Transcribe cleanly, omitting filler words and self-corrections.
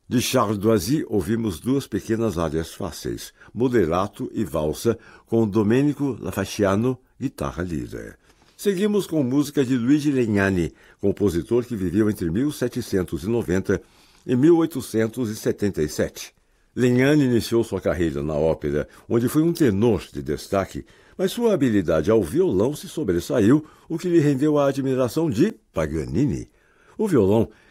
De Charles Doisy, ouvimos duas pequenas áreas fáceis, Moderato e Valsa, com Domenico Lafasciano, guitarra lira. Seguimos com música de Luigi Legnani, compositor que viveu entre 1790 e 1877. Legnani iniciou sua carreira na ópera, onde foi um tenor de destaque, mas sua habilidade ao violão se sobressaiu, o que lhe rendeu a admiração de Paganini. O violão